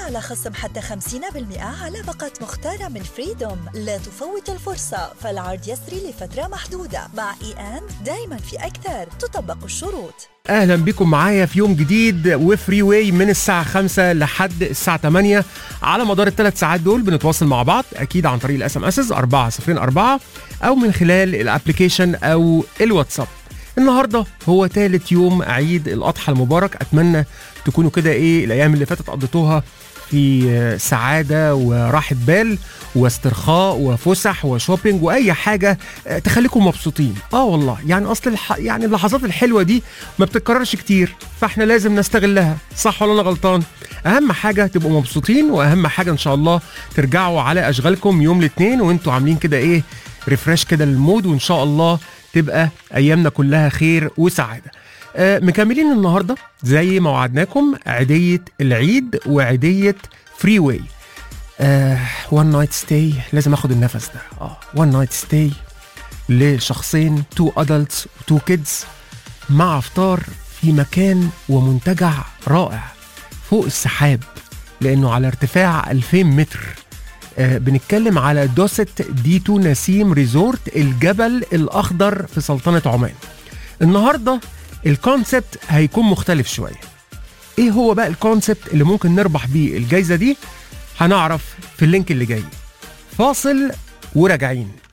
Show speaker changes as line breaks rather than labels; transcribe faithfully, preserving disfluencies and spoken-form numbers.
على خصم حتى خمسين بالمئة على باقة مختارة من فريدوم. لا تفوت الفرصة، فالعرض يسري لفترة محدودة. مع إي أند دايما في أكثر، تطبق الشروط.
اهلا بكم معايا في يوم جديد وفري واي من الساعه خمسة لحد الساعه ثمانية. على مدار الثلاث ساعات دول بنتواصل مع بعض اكيد عن طريق الاس ام اسز أربعة صفر أربعة او من خلال الابلكيشن او الواتساب. النهارده هو ثالث يوم عيد الاضحى المبارك. اتمنى تكونوا كده ايه الايام اللي فاتت قضيتوها في سعاده وراحه بال واسترخاء وفسح وشوبينج واي حاجه تخليكم مبسوطين. اه والله يعني اصل الح... يعني اللحظات الحلوه دي ما بتتكررش كتير، فاحنا لازم نستغلها. صح ولا انا غلطان؟ اهم حاجه تبقوا مبسوطين، واهم حاجه ان شاء الله ترجعوا على اشغالكم يوم الاثنين وانتوا عاملين كده ايه ريفرش كده للمود، وان شاء الله تبقى ايامنا كلها خير وسعاده. آه مكملين النهارده زي ما وعدناكم عيديه العيد وعيديه فري واي. وان نايت ستاي، لازم اخد النفس ده. اه وان نايت ستاي لشخصين، تو ادلتس وتو كيدز، مع افطار في مكان ومنتجع رائع فوق السحاب لانه على ارتفاع ألفين متر. آه بنتكلم على دوست ديتو نسيم ريزورت، الجبل الاخضر في سلطنه عمان. النهارده الكونسبت هيكون مختلف شويه. ايه هو بقى الكونسبت اللي ممكن نربح بيه الجايزه دي؟ هنعرف في اللينك اللي جاي. فاصل وراجعين.